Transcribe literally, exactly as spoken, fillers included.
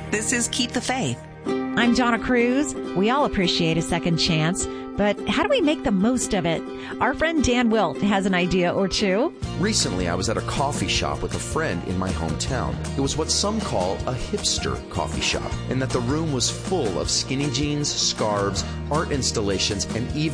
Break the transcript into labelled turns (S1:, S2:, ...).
S1: This is Keep the Faith.
S2: I'm Donna Cruz. We all appreciate a second chance, but how do we make the most of it? Our friend Dan Wilt has an idea or two.
S3: Recently, I was at a coffee shop with a friend in my hometown. It was what some call a hipster coffee shop, in that the room was full of skinny jeans, scarves, art installations, and even